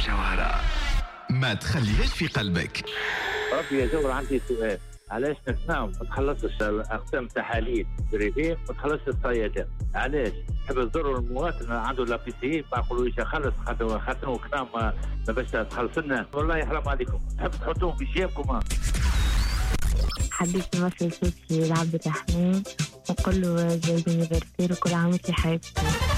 مجوهرة ما تخليهاش في قلبك. ربي يا جور، عندي سؤال. علاش نتناوم ما تخلصش اقسام تحاليل بريفي ما تخلصش الصيادات؟ علاش تحب تضر المواطن عنده لابيسي ما يقولوش خلص خاطر كلام ما باش تخلص لنا؟ والله حرام عليكم، تحب تحطوهم في جيبكم. حبيت نوصل صوتي لعبد الرحمن ونقول له جاي انيفرسير وكل عام وانت حياتي.